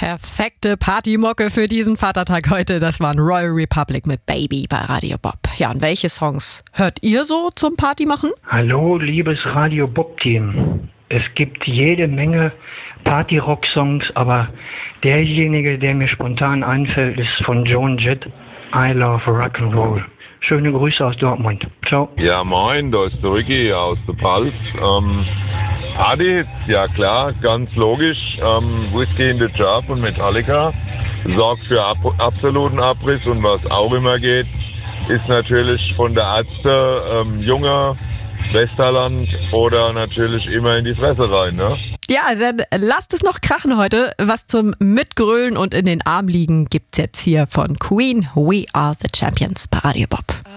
Perfekte Partymucke für diesen Vatertag heute. Das waren Royal Republic mit Baby bei Radio Bob. Ja, und welche Songs hört ihr so zum Partymachen? Hallo, liebes Radio Bob-Team. Es gibt jede Menge Party-Rock-Songs, aber derjenige, der mir spontan einfällt, ist von Joan Jett, I Love Rock'n'Roll. Schöne Grüße aus Dortmund. Ciao. Ja, moin, da ist der Ricky aus der Pfalz. Party, ja klar, ganz logisch. Whiskey in the Jar von Metallica sorgt für absoluten Abriss, und was auch immer geht, ist natürlich von der Ärzte junger Westerland oder natürlich immer in die Fresse rein, ne? Ja, dann lasst es noch krachen heute. Was zum Mitgrölen und in den Arm liegen gibt's jetzt hier von Queen. We are the Champions bei Radio Bob.